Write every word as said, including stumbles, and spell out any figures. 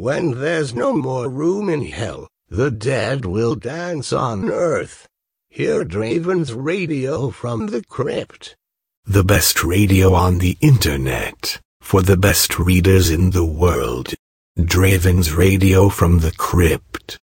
When there's no more room in hell, the dead will dance on earth. Hear Draven's Radio from the Crypt. The best radio on the internet, for the best readers in the world. Draven's Radio from the Crypt.